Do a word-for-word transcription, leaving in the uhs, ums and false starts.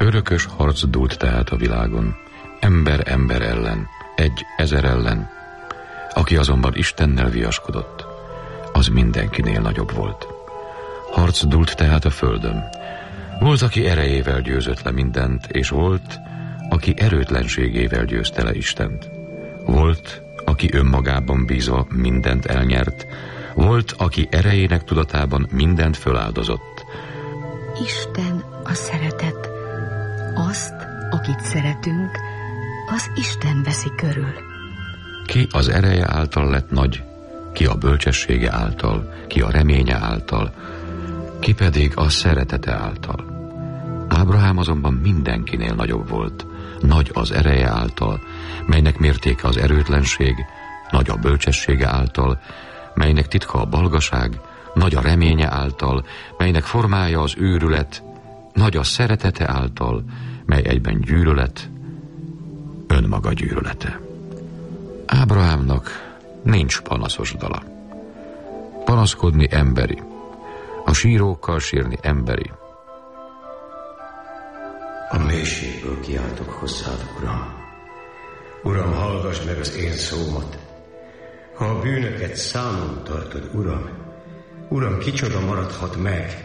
Örökös harc dúlt tehát a világon, ember ember ellen, egy ezer ellen. Aki azonban Istennel viaskodott, az mindenkinél nagyobb volt. Harc dúlt tehát a földön. Volt, aki erejével győzött le mindent, és volt, aki erőtlenségével győzte le Istent. Volt, aki önmagában bízva mindent elnyert, volt, aki erejének tudatában mindent föláldozott. Isten a szeretet. Azt, akit szeretünk, az Isten veszi körül. Ki az ereje által lett nagy, ki a bölcsessége által, ki a reménye által, ki pedig a szeretete által. Ábrahám azonban mindenkinél nagyobb volt, nagy az ereje által, melynek mértéke az erőtlenség, nagy a bölcsessége által, melynek titka a balgaság, nagy a reménye által, melynek formája az őrület, nagy a szeretete által, mely egyben gyűlölet, önmaga gyűlölete. Ábrahámnak nincs panaszos dala. Panaszkodni emberi, a sírókkal sírni emberi. A mélységből kiáltok hozzád, Uram. Uram, hallgass meg az én szómat. Ha a bűnöket számon tartod, Uram, Uram, kicsoda maradhat meg?